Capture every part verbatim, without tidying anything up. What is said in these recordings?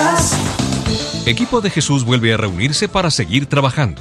Noticias. Equipo de Jesús vuelve a reunirse para seguir trabajando.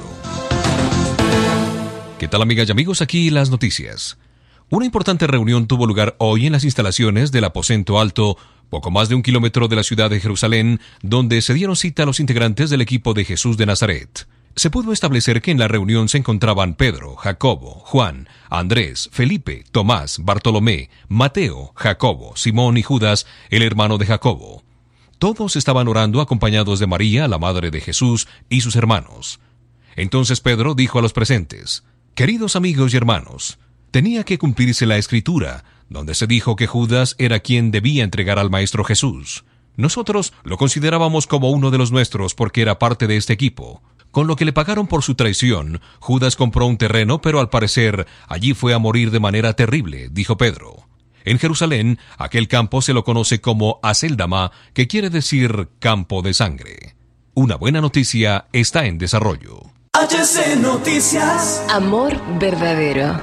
¿Qué tal, amigas y amigos? Aquí las noticias. Una importante reunión tuvo lugar hoy en las instalaciones del Aposento Alto, poco más de un kilómetro de la ciudad de Jerusalén, donde se dieron cita a los integrantes del equipo de Jesús de Nazaret. Se pudo establecer que en la reunión se encontraban Pedro, Jacobo, Juan, Andrés, Felipe, Tomás, Bartolomé, Mateo, Jacobo, Simón y Judas, el hermano de Jacobo. Todos estaban orando acompañados de María, la madre de Jesús, y sus hermanos. Entonces Pedro dijo a los presentes: «Queridos amigos y hermanos, tenía que cumplirse la Escritura, donde se dijo que Judas era quien debía entregar al Maestro Jesús. Nosotros lo considerábamos como uno de los nuestros porque era parte de este equipo. Con lo que le pagaron por su traición, Judas compró un terreno, pero al parecer allí fue a morir de manera terrible», dijo Pedro. En Jerusalén, aquel campo se lo conoce como Aceldama, que quiere decir campo de sangre. Una buena noticia está en desarrollo. H C Noticias. Amor verdadero.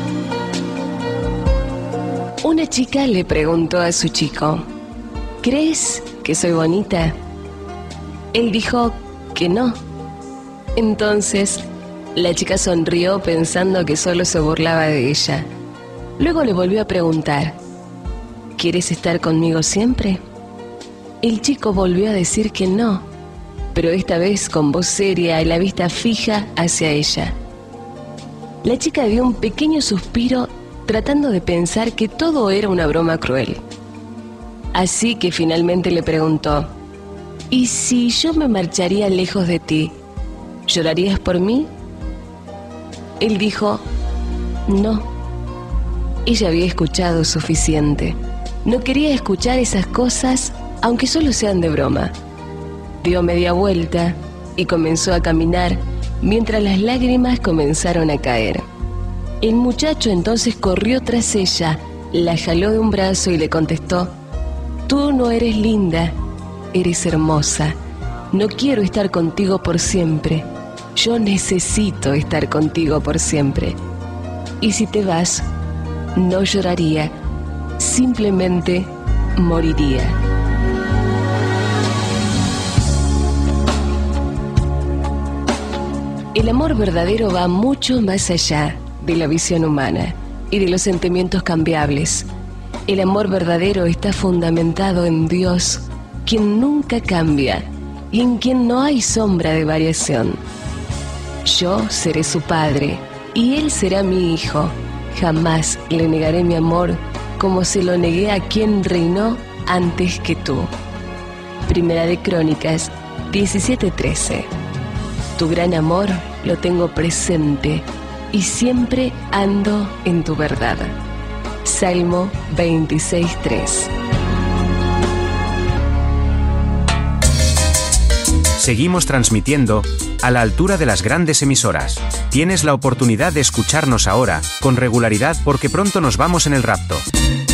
Una chica le preguntó a su chico: ¿crees que soy bonita? Él dijo que no. Entonces, la chica sonrió pensando que solo se burlaba de ella. Luego le volvió a preguntar: ¿quieres estar conmigo siempre? El chico volvió a decir que no, pero esta vez con voz seria y la vista fija hacia ella. La chica dio un pequeño suspiro tratando de pensar que todo era una broma cruel. Así que finalmente le preguntó: ¿y si yo me marcharía lejos de ti, llorarías por mí? Él dijo: no. Ella había escuchado suficiente. No quería escuchar esas cosas, aunque solo sean de broma. Dio media vuelta y comenzó a caminar mientras las lágrimas comenzaron a caer. El muchacho entonces corrió tras ella, la jaló de un brazo y le contestó: «Tú no eres linda, eres hermosa. No quiero estar contigo por siempre. Yo necesito estar contigo por siempre. Y si te vas, no lloraría, simplemente moriría». El amor verdadero va mucho más allá de la visión humana y de los sentimientos cambiables. El amor verdadero está fundamentado en Dios, quien nunca cambia y en quien no hay sombra de variación. Yo seré su padre y él será mi hijo. Jamás le negaré mi amor como se lo negué a quien reinó antes que tú. Primera de Crónicas diecisiete trece. Tu gran amor lo tengo presente y siempre ando en tu verdad. Salmo veintiséis tres. Seguimos transmitiendo a la altura de las grandes emisoras. Tienes la oportunidad de escucharnos ahora con regularidad porque pronto nos vamos en el rapto.